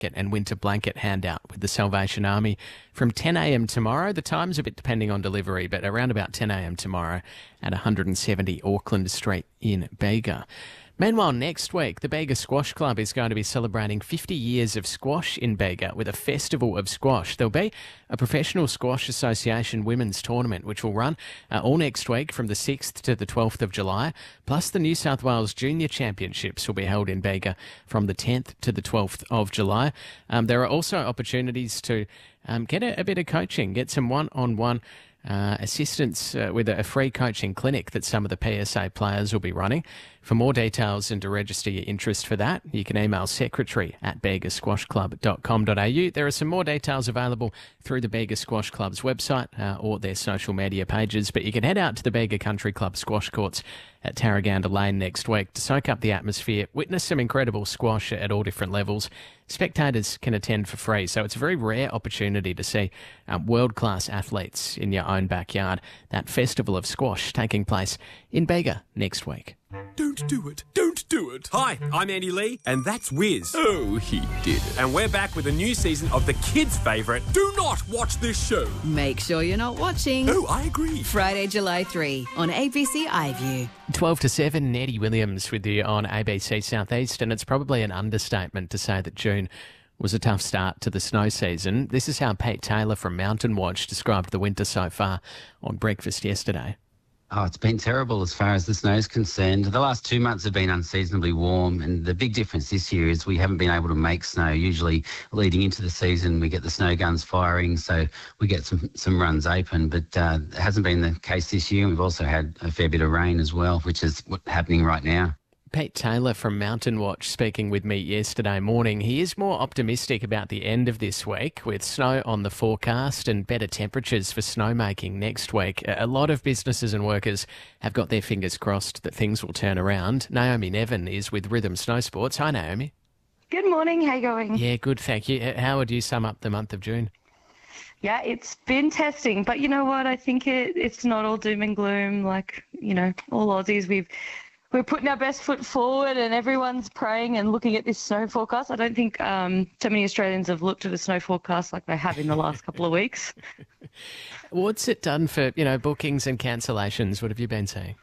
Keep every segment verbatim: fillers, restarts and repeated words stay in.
and winter blanket handout with the Salvation Army from ten a m tomorrow. The time's a bit depending on delivery, but around about ten a m tomorrow at one seventy Auckland Street in Bega. Meanwhile, next week, the Bega Squash Club is going to be celebrating fifty years of squash in Bega with a festival of squash. There'll be a Professional Squash Association women's tournament, which will run uh, all next week from the sixth to the twelfth of July, plus the New South Wales Junior Championships will be held in Bega from the tenth to the twelfth of July. Um, there are also opportunities to um, get a, a bit of coaching, get some one-on-one Uh, assistance uh, with a free coaching clinic that some of the P S A players will be running. For more details and to register your interest for that, you can email secretary at bega squash club dot com dot a u. There are some more details available through the Bega Squash Club's website uh, or their social media pages, but you can head out to the Bega Country Club squash courts at Tarraganda Lane next week to soak up the atmosphere, witness some incredible squash at all different levels. Spectators can attend for free, so it's a very rare opportunity to see um, world-class athletes in your own backyard. That festival of squash taking place in Bega next week. Don't do it. Don't do it. Hi, I'm Andy Lee, and that's Wiz. Oh, he did it. And we're back with a new season of the kids' favourite, Do Not Watch This Show. Make sure you're not watching. Oh, I agree. Friday, July third on A B C iView. twelve to seven, Eddie Williams with you on A B C Southeast, and it's probably an understatement to say that June was a tough start to the snow season. This is how Pete Taylor from Mountain Watch described the winter so far on Breakfast yesterday. Oh, it's been terrible as far as the snow is concerned. The last two months have been unseasonably warm, and the big difference this year is we haven't been able to make snow. Usually leading into the season, we get the snow guns firing, so we get some, some runs open, but uh, it hasn't been the case this year. We've also had a fair bit of rain as well, which is what's happening right now. Pete Taylor from Mountain Watch speaking with me yesterday morning. He is more optimistic about the end of this week with snow on the forecast and better temperatures for snowmaking next week. A lot of businesses and workers have got their fingers crossed that things will turn around. Naomi Nevin is with Rhythm Snow Sports. Hi, Naomi. Good morning. How you going? Yeah, good, thank you. How would you sum up the month of June? Yeah, it's been testing, but you know what? I think it, it's not all doom and gloom. Like, you know, all Aussies, we've We're putting our best foot forward and everyone's praying and looking at this snow forecast. I don't think um, so many Australians have looked at the snow forecast like they have in the last couple of weeks. What's it done for, you know, bookings and cancellations? What have you been seeing?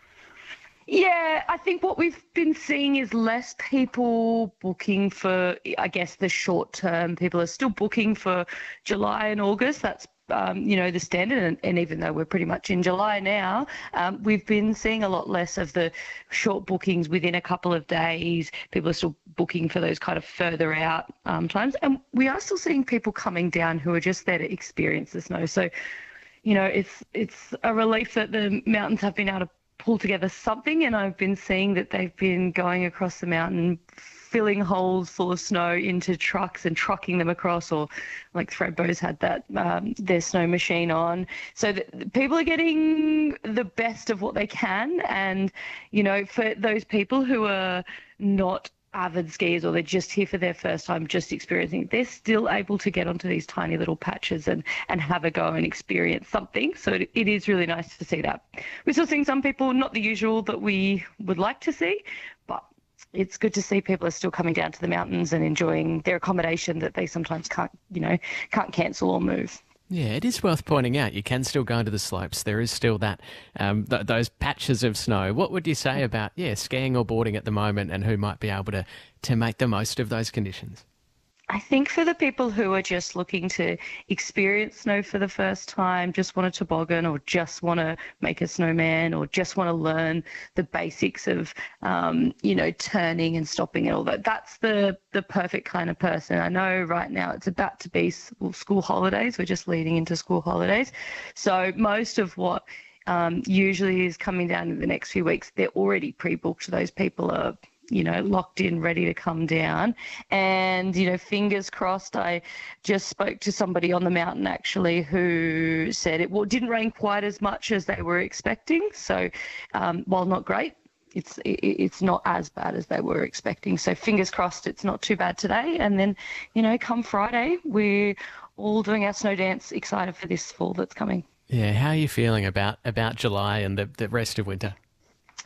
Yeah, I think what we've been seeing is less people booking for, I guess, the short term. People are still booking for July and August. That's Um, you know, the standard, and, and even though we're pretty much in July now, um, we've been seeing a lot less of the short bookings within a couple of days. People are still booking for those kind of further out um, times. And we are still seeing people coming down who are just there to experience the snow. So, you know, it's it's a relief that the mountains have been able to pull together something, and I've been seeing that they've been going across the mountain, filling holes full of snow into trucks and trucking them across, or like Thredbo's had that, um, their snow machine on. So that people are getting the best of what they can. And, you know, for those people who are not avid skiers or they're just here for their first time, just experiencing, they're still able to get onto these tiny little patches and, and have a go and experience something. So it, it is really nice to see that. We're still seeing some people, not the usual that we would like to see, but it's good to see people are still coming down to the mountains and enjoying their accommodation that they sometimes can't, you know, can't cancel or move. Yeah, it is worth pointing out you can still go to the slopes. There is still that um, th- those patches of snow. What would you say about, yeah, skiing or boarding at the moment, and who might be able to, to make the most of those conditions? I think for the people who are just looking to experience snow for the first time, just want a toboggan or just want to make a snowman or just want to learn the basics of, um, you know, turning and stopping and all that, that's the, the perfect kind of person. I know right now it's about to be school holidays. We're just leading into school holidays. So most of what um, usually is coming down in the next few weeks, they're already pre-booked. Those people are, you know, locked in, ready to come down. And, you know, fingers crossed, I just spoke to somebody on the mountain actually who said it well, didn't rain quite as much as they were expecting. So um, while not great, it's it, it's not as bad as they were expecting. So fingers crossed it's not too bad today. And then, you know, come Friday, we're all doing our snow dance, excited for this fall that's coming. Yeah, how are you feeling about, about July and the, the rest of winter?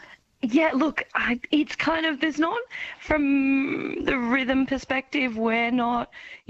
Yeah, look, I, it's kind of, there's not, from the rhythm perspective, we're not,